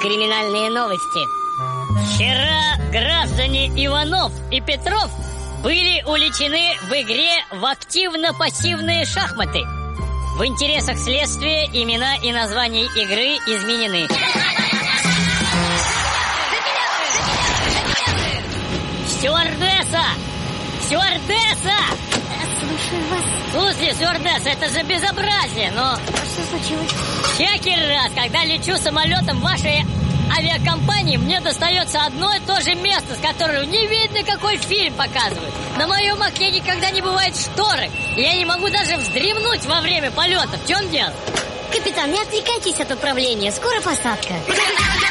криминальные новости. Вчера граждане Иванов и Петров были уличены в игре в активно-пассивные шахматы. В интересах следствия имена и названия игры изменены. Стюардесса! Стюардесса! Слушаю вас. Слушай, стюардесса, это же безобразие, но... Что случилось? Всякий раз, когда лечу самолетом вашей авиакомпании, мне достается одно и то же место, с которого не видно, какой фильм показывают. На моем окне никогда не бывает шторы. И я не могу даже вздремнуть во время полета. В чем дело? Капитан, не отвлекайтесь от управления. Скоро посадка.